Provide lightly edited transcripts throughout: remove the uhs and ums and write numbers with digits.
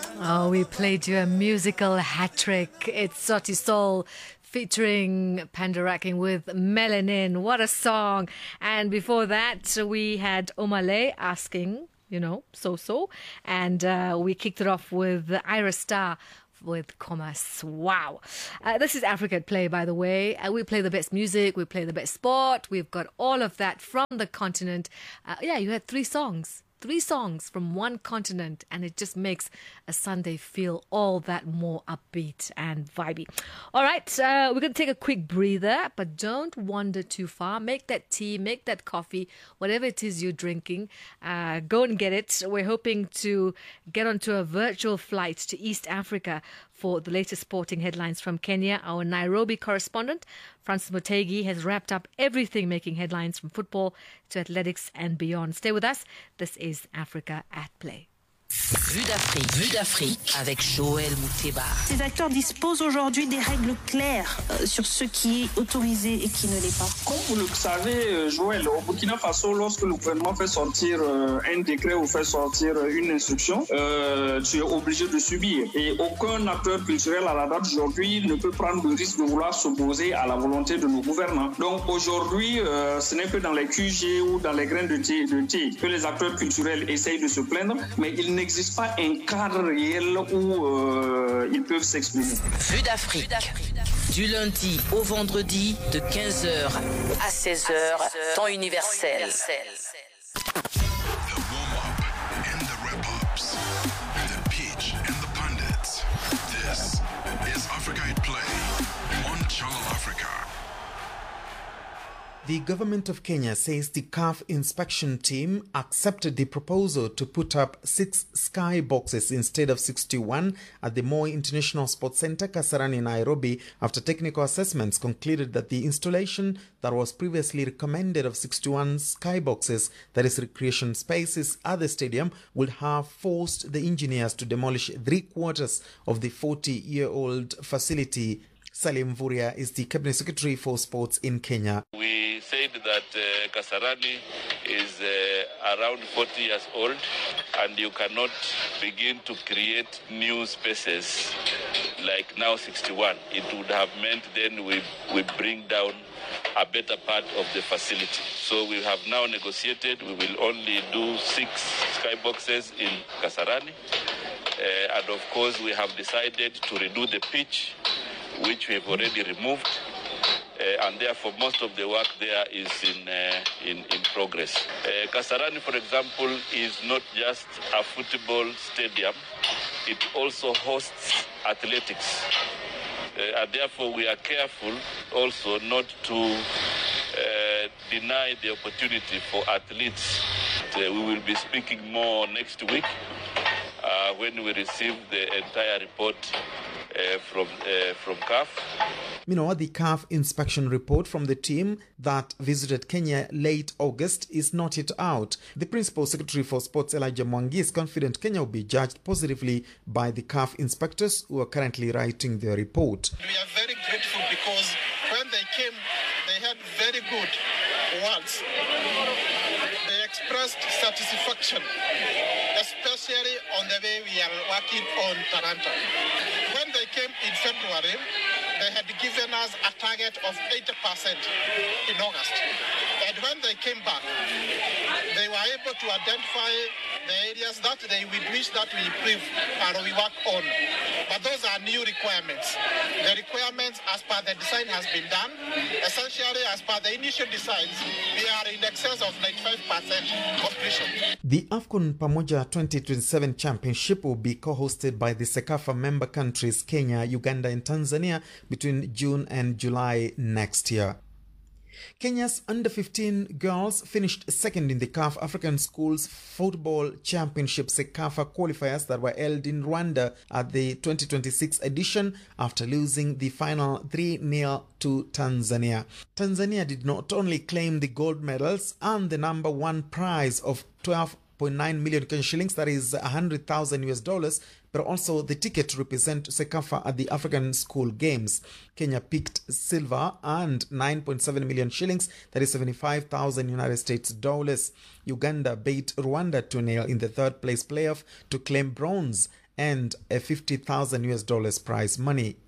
Oh, we played you a musical hat trick. It's Sauti Sol featuring Pandaracking with Melanin. What a song. And before that, we had Omale asking, so. And we kicked it off with Ira Star with Commerce. Wow. This is Africa at Play, by the way. We play the best music, we play the best sport. We've got all of that from the continent. You had three songs from one continent, and it just makes a Sunday feel all that more upbeat and vibey. All right, we're going to take a quick breather, but don't wander too far. Make that tea, make that coffee, whatever it is you're drinking, go and get it. We're hoping to get onto a virtual flight to East Africa for the latest sporting headlines from Kenya. Our Nairobi correspondent, Francis Motegi, has wrapped up everything making headlines from football to athletics and beyond. Stay with us. This is Africa at Play. Vue d'Afrique avec Joël Mouteba. Ces acteurs disposent aujourd'hui des règles claires sur ce qui est autorisé et qui ne l'est pas. Comme vous le savez, Joël, au Burkina Faso, lorsque le gouvernement fait sortir un décret ou fait sortir une instruction, tu es obligé de subir. Et aucun acteur culturel à la date d'aujourd'hui ne peut prendre le risque de vouloir s'opposer à la volonté de nos gouvernants. Donc aujourd'hui, ce n'est que dans les QG ou dans les grains de thé que les acteurs culturels essayent de se plaindre, mais il n'existe pas un cadre réel où ils peuvent s'exprimer. Vue d'Afrique, du lundi au vendredi de 15h à 16h, temps universel. The warm-up and the wrap-ups, the pitch and the pundits. This is Africa at Play on Channel Africa. The government of Kenya says the CAF inspection team accepted the proposal to put up 6 sky boxes instead of 61 at the Moi International Sports Centre, Kasarani, Nairobi, after technical assessments concluded that the installation that was previously recommended of 61 sky boxes, that is recreation spaces at the stadium, would have forced the engineers to demolish 3/4 of the 40-year-old facility. Salim Vuria is the Cabinet Secretary for Sports in Kenya. We said that Kasarani is around 40 years old, and you cannot begin to create new spaces like now 61. It would have meant then we bring down a better part of the facility. So we have now negotiated. We will only do 6 skyboxes in Kasarani. And of course, we have decided to redo the pitch, which we have already removed, and therefore most of the work there is in progress. Kasarani, for example, is not just a football stadium, it also hosts athletics. And therefore we are careful also not to deny the opportunity for athletes. We will be speaking more next week when we receive the entire report from CAF. Meanwhile, the CAF inspection report from the team that visited Kenya late August is not yet out. The Principal Secretary for Sports, Elijah Mwangi, is confident Kenya will be judged positively by the CAF inspectors who are currently writing their report. We are very grateful because when they came, they had very good words. They expressed satisfaction, especially on the way we are working on Taranta. When they came in February, they had given us a target of 80% in August. And when they came back, they were able to identify the areas that they would wish that we improve and we work on. But those are new requirements. The requirements as per the design has been done. Essentially, as per the initial designs, we are in excess of 95% completion. The AFCON Pamoja 2027 Championship will be co-hosted by the CECAFA member countries Kenya, Uganda and Tanzania between June and July next year. Kenya's under-15 girls finished second in the CAF African Schools Football Championship CECAFA qualifiers that were held in Rwanda at the 2026 edition after losing the final 3-0 to Tanzania. Tanzania did not only claim the gold medals and the number one prize of 12.9 million Kenyan shillings, that is $100,000, but also the ticket to represent CECAFA at the African School Games. Kenya picked silver and 9.7 million shillings, that is 75,000 United States dollars. Uganda beat Rwanda 2-0 in the third place playoff to claim bronze and a $50,000 prize money.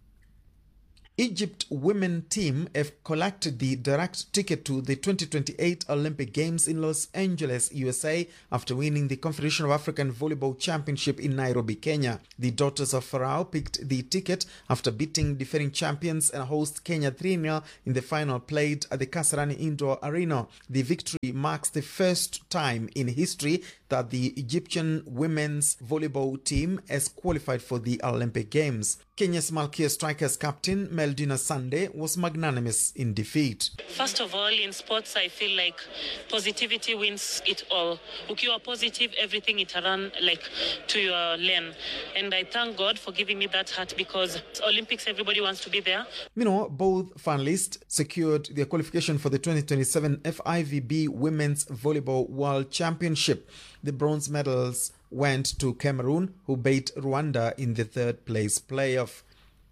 Egypt women team have collected the direct ticket to the 2028 Olympic Games in Los Angeles, USA, after winning the Confederation of African Volleyball Championship in Nairobi, Kenya. The Daughters of Pharaoh picked the ticket after beating defending champions and host Kenya 3-0 in the final played at the Kasarani Indoor Arena. The victory marks the first time in history that the Egyptian women's volleyball team has qualified for the Olympic Games. Kenya's Malkia Strikers captain Meldina Sande was magnanimous in defeat. First of all, in sports, I feel like positivity wins it all. Ukiwa positive, everything it run like to your lane. And I thank God for giving me that heart, because Olympics, everybody wants to be there. Meanwhile, both finalists secured their qualification for the 2027 FIVB Women's Volleyball World Championship. The bronze medals went to Cameroon, who beat Rwanda in the third-place playoff.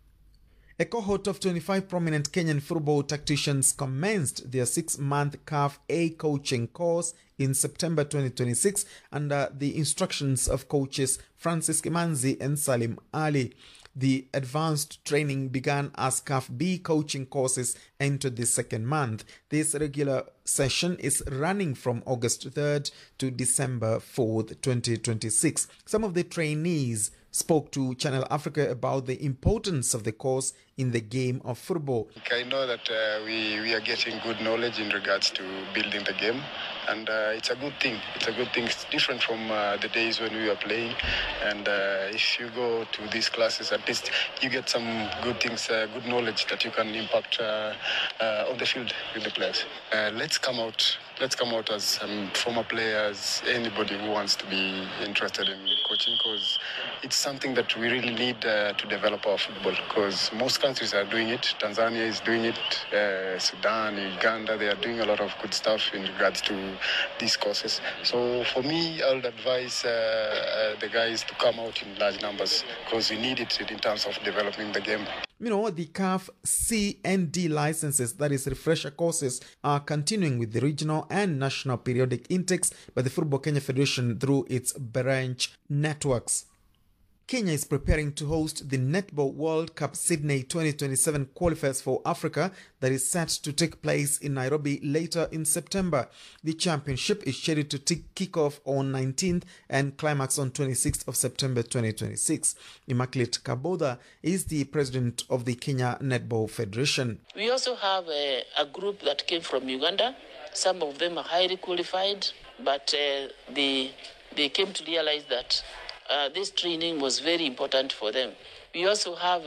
A cohort of 25 prominent Kenyan football tacticians commenced their 6-month CAF A coaching course in September 2026 under the instructions of coaches Francis Kimanzi and Salim Ali. The advanced training began as CAF B coaching courses entered the second month. This regular session is running from August 3rd to December 4th, 2026. Some of the trainees spoke to Channel Africa about the importance of the course in the game of football. I know that we are getting good knowledge in regards to building the game, and it's a good thing. It's a good thing. It's different from the days when we were playing, and if you go to these classes, at least you get some good things, good knowledge that you can impact on the field with the players. Let's come out as former players, anybody who wants to be interested in coaching, because it's something that we really need to develop our football, because most countries are doing it. Tanzania is doing it, Sudan, Uganda, they are doing a lot of good stuff in regards to these courses. So for me, I would advise the guys to come out in large numbers, because we need it in terms of developing the game. The CAF C and D licenses, that is refresher courses, are continuing with the regional and national periodic intakes by the Football Kenya Federation through its branch networks. Kenya is preparing to host the Netball World Cup Sydney 2027 qualifiers for Africa that is set to take place in Nairobi later in September. The championship is scheduled to kick off on 19th and climax on 26th of September 2026. Immaculate Kaboda is the president of the Kenya Netball Federation. We also have a group that came from Uganda. Some of them are highly qualified, but they came to realize that this training was very important for them. We also have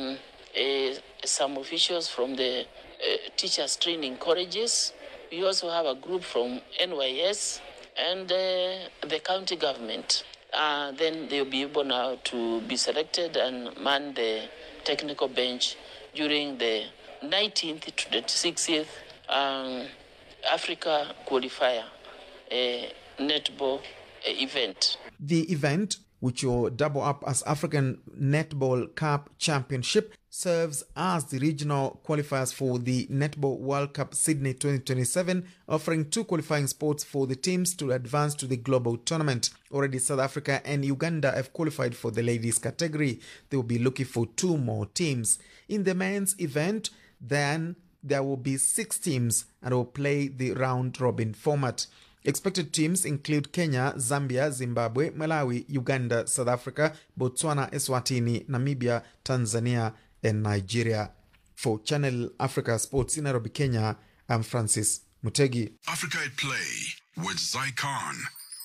some officials from the teachers training colleges. We also have a group from NYS and the county government. Then they'll be able now to be selected and man the technical bench during the 19th to the 60th Africa qualifier netball event. The event, which will double up as African Netball Cup Championship, serves as the regional qualifiers for the Netball World Cup Sydney 2027, offering 2 qualifying spots for the teams to advance to the global tournament. Already South Africa and Uganda have qualified for the ladies category. They will be looking for 2 more teams. In the men's event, then there will be 6 teams and will play the round-robin format. Expected teams include Kenya, Zambia, Zimbabwe, Malawi, Uganda, South Africa, Botswana, Eswatini, Namibia, Tanzania, and Nigeria. For Channel Africa Sports in Nairobi, Kenya, I'm Francis Mutegi. Africa at Play with Zai Khan.